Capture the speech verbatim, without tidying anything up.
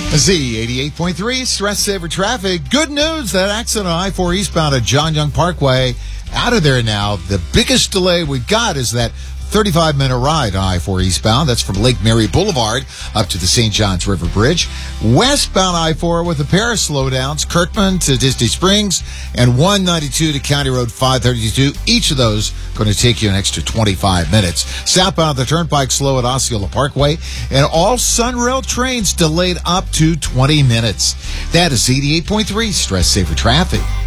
Z eighty-eight point three, Stress Saver Traffic. Good news, that accident on I four eastbound at John Young Parkway, out of there now. The biggest delay we've got is that thirty-five minute ride on I four eastbound. That's from Lake Mary Boulevard up to the Saint Johns River Bridge. Westbound I four with a pair of slowdowns, Kirkman to Disney Springs and one ninety-two to County Road five thirty-two. Each of those going to take you an extra twenty-five minutes. Southbound the Turnpike slow at Osceola Parkway, and all Sunrail trains delayed up to twenty minutes. That is eighty-eight point three Stress Saver Traffic.